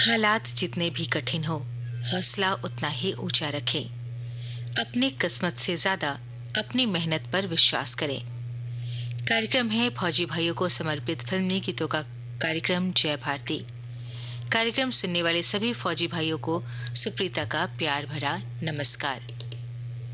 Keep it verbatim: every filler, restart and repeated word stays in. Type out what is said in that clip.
हालात जितने भी कठिन हो, हौसला उतना ही ऊंचा रखें। अपनी किस्मत से ज्यादा अपनी मेहनत पर विश्वास करें। कार्यक्रम है फौजी भाइयों को समर्पित फिल्मी गीतों का कार्यक्रम जय भारती। कार्यक्रम सुनने वाले सभी फौजी भाइयों को सुप्रीता का प्यार भरा नमस्कार।